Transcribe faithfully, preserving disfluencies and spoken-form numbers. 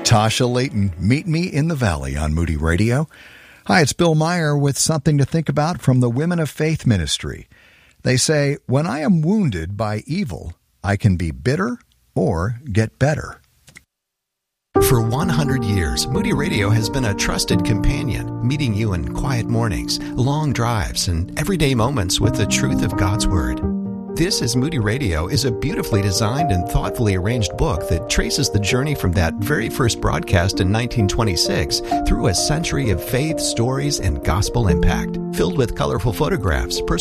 Tasha Layton, Meet Me in the Valley on Moody Radio. Hi, it's Bill Meyer with something to think about from the Women of Faith Ministry. They say, when I am wounded by evil, I can be bitter or get better. For one hundred years, Moody Radio has been a trusted companion, meeting you in quiet mornings, long drives, and everyday moments with the truth of God's Word. This is Moody Radio is a beautifully designed and thoughtfully arranged book that traces the journey from that very first broadcast in nineteen twenty-six through a century of faith, stories, and gospel impact, filled with colorful photographs,